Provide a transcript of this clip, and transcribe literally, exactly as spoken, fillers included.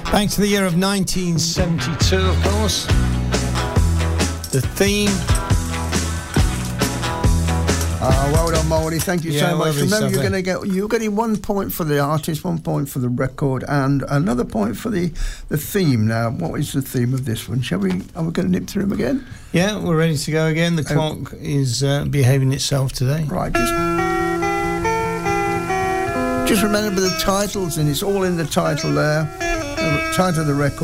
Back to the year of nineteen seventy-two, of course. The theme. Ah, well done, Moldy. Thank you Yeah, so much. lovely Remember, stuff, you're eh? going to get you're getting one point for the artist, one point for the record, and another point for the, the theme. Now, what is the theme of this one? Shall we? Are we going to nip through them again? Yeah, we're ready to go again. The clock Oh. is uh, behaving itself today. Right, just just remember the titles, and it's all in the title there. The title of the record.